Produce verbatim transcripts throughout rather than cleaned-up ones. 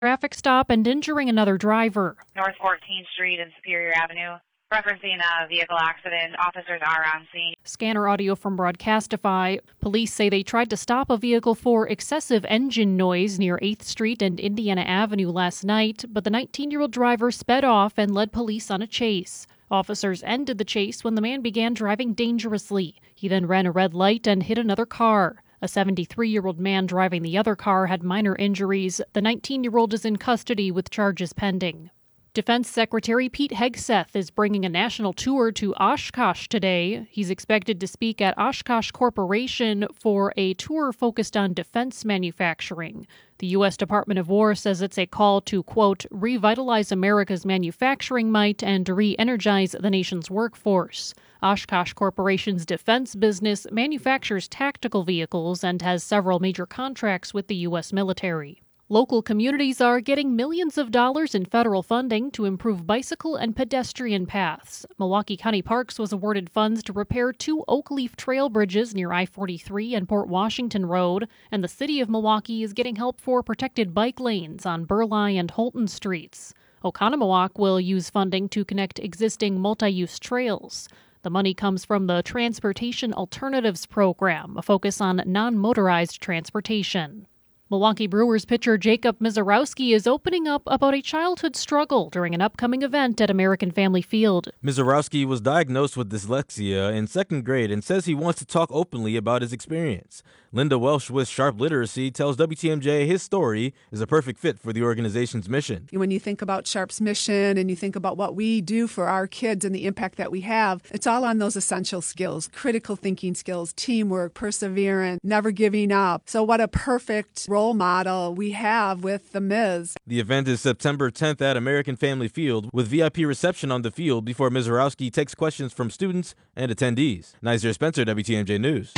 traffic stop and injuring another driver. North fourteenth Street and Superior Avenue. Referencing a vehicle accident, officers are on scene. Scanner audio from Broadcastify. Police say they tried to stop a vehicle for excessive engine noise near eighth Street and Indiana Avenue last night, but the nineteen-year-old driver sped off and led police on a chase. Officers ended the chase when the man began driving dangerously. He then ran a red light and hit another car. A seventy-three-year-old man driving the other car had minor injuries. The nineteen-year-old is in custody with charges pending. Defense Secretary Pete Hegseth is bringing a national tour to Oshkosh today. He's expected to speak at Oshkosh Corporation for a tour focused on defense manufacturing. The U S Department of War says it's a call to, quote, revitalize America's manufacturing might and re-energize the nation's workforce. Oshkosh Corporation's defense business manufactures tactical vehicles and has several major contracts with the U S military. Local communities are getting millions of dollars in federal funding to improve bicycle and pedestrian paths. Milwaukee County Parks was awarded funds to repair two Oakleaf Trail bridges near I forty-three and Port Washington Road, and the city of Milwaukee is getting help for protected bike lanes on Burleigh and Holton streets. Oconomowoc will use funding to connect existing multi-use trails. The money comes from the Transportation Alternatives Program, a focus on non-motorized transportation. Milwaukee Brewers pitcher Jacob Misiorowski is opening up about a childhood struggle during an upcoming event at American Family Field. Misiorowski was diagnosed with dyslexia in second grade and says he wants to talk openly about his experience. Linda Welsh with Sharp Literacy tells W T M J his story is a perfect fit for the organization's mission. When you think about Sharp's mission and you think about what we do for our kids and the impact that we have, it's all on those essential skills, critical thinking skills, teamwork, perseverance, never giving up. So what a perfect role model we have with the Miz. The event is September tenth at American Family Field with V I P reception on the field before Misiorowski takes questions from students and attendees. Nizer Spencer, W T M J News.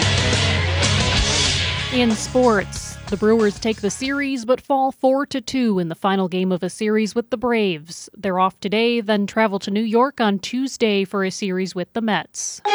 In sports, the Brewers take the series but fall four to two in the final game of a series with the Braves. They're off today, then travel to New York on Tuesday for a series with the Mets.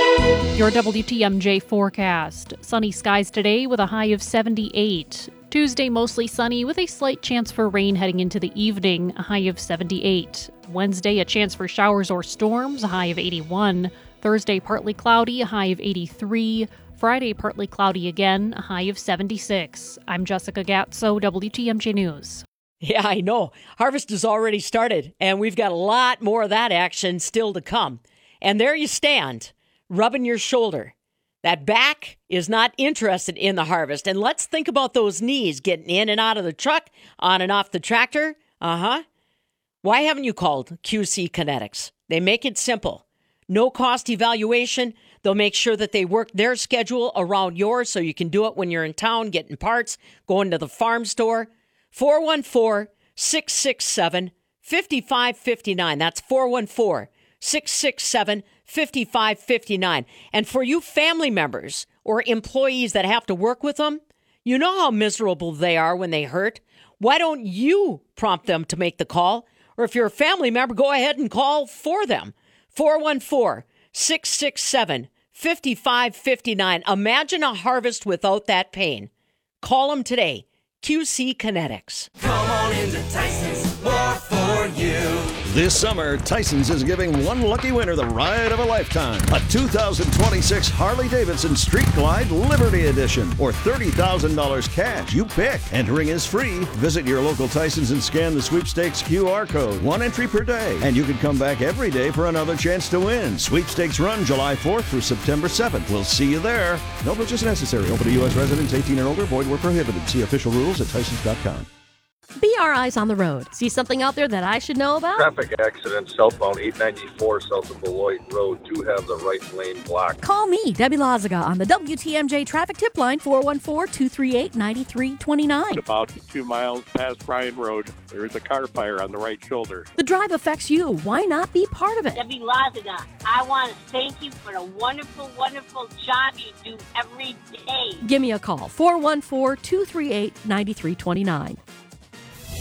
Your W T M J forecast. Sunny skies today with a high of seventy-eight. Tuesday mostly sunny with a slight chance for rain heading into the evening, a high of seventy-eight. Wednesday a chance for showers or storms, a high of eighty-one. Thursday partly cloudy, a high of eighty-three. Friday, partly cloudy again, a high of seventy-six. I'm Jessica Gatso, W T M J News. Yeah, I know. Harvest has already started, and we've got a lot more of that action still to come. And there you stand, rubbing your shoulder. That back is not interested in the harvest. And let's think about those knees getting in and out of the truck, on and off the tractor. Uh-huh. Why haven't you called Q C Kinetics? They make it simple. No cost evaluation. They'll make sure that they work their schedule around yours so you can do it when you're in town, getting parts, going to the farm store. four one four, six six seven, five five five nine. That's four one four, six six seven, five five five nine. And for you family members or employees that have to work with them, you know how miserable they are when they hurt. Why don't you prompt them to make the call? Or if you're a family member, go ahead and call for them. four one four, six six seven, five five five nine. Imagine a harvest without that pain. Call them today. Q C Kinetics. Come on into Tyson's, more for you. This summer, Tyson's is giving one lucky winner the ride of a lifetime. A two thousand twenty-six Harley-Davidson Street Glide Liberty Edition or thirty thousand dollars cash. You pick. Entering is free. Visit your local Tyson's and scan the sweepstakes Q R code. One entry per day. And you can come back every day for another chance to win. Sweepstakes run July fourth through September seventh. We'll see you there. No purchase necessary. Open to U S residents eighteen and older. Void where prohibited. See official rules at Tysons dot com. Be our eyes on the road. See something out there that I should know about? Traffic accident southbound eight ninety-four south of Beloit Road. Do have the right lane blocked. Call me, Debbie Lazaga, on the W T M J traffic tip line, four one four, two three eight, nine three two nine. About two miles past Bryan Road, there is a car fire on the right shoulder. The drive affects you. Why not be part of it? Debbie Lazaga, I want to thank you for the wonderful, wonderful job you do every day. Give me a call, four one four, two three eight, nine three two nine.